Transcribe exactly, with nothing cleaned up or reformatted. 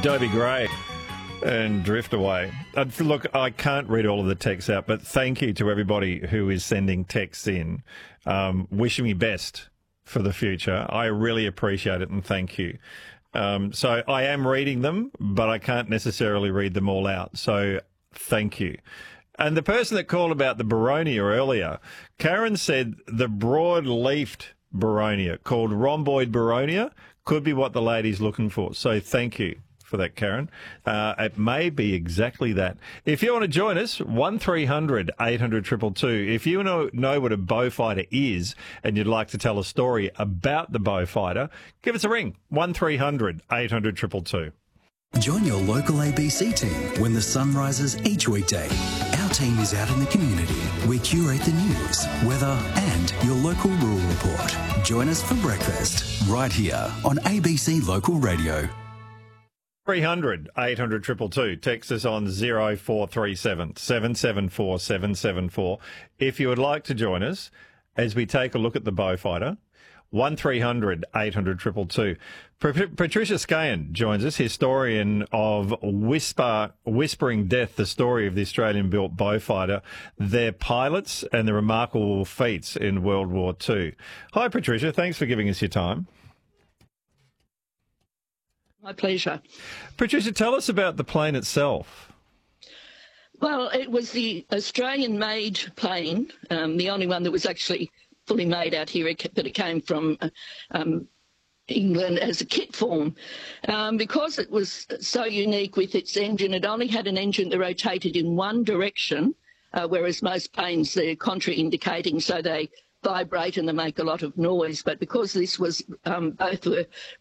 Dobie Gray and Drift Away. Uh, look, I can't read all of the texts out, but thank you to everybody who is sending texts in, um, wishing me best for the future. I really appreciate it and thank you. Um, so I am reading them, but I can't necessarily read them all out. So thank you. And the person that called about the Boronia earlier, Karen said the broad-leafed Boronia called rhomboid Boronia could be what the lady's looking for. So thank you for that, Karen. Uh, it may be exactly that. If you want to join us, one three hundred eight hundred two two two. If you know, know what a Beaufighter is and you'd like to tell a story about the Beaufighter, give us a ring, one three hundred eight hundred two two two. Join your local A B C team when the sun rises each weekday. Our team is out in the community. We curate the news, weather and your local rural report. Join us for breakfast right here on A B C Local Radio. three hundred eight hundred two two two. Text us on zero four three seven seven seven four seven seven four. If you would like to join us as we take a look at the Beaufighter, one three hundred eight hundred two two two. Patricia Scahan joins us, historian of Whisper, Whispering Death, the story of the Australian-built Beaufighter, their pilots and the remarkable feats in World War Two. Hi, Patricia. Thanks for giving us your time. My pleasure. Patricia, tell us about the plane itself. Well, it was the Australian-made plane, um, the only one that was actually fully made out here, but it came from um, England as a kit form. Um, because it was so unique with its engine, it only had an engine that rotated in one direction, uh, whereas most planes, they're contraindicating, so they vibrate and they make a lot of noise. But because this was, um, both were